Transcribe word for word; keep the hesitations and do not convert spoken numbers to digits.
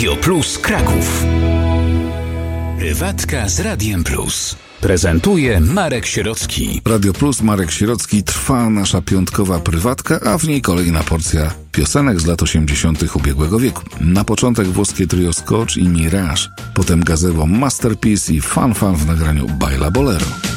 Radio Plus Kraków. Prywatka z Radiem Plus. Prezentuje Marek Sierocki. Radio Plus, Marek Sierocki, trwa nasza piątkowa prywatka, a w niej kolejna porcja piosenek z lat osiemdziesiątych ubiegłego wieku. Na początek włoskie trio Scotch i Mirage, potem gazewo Masterpiece i Fan Fan w nagraniu Baila Bolero.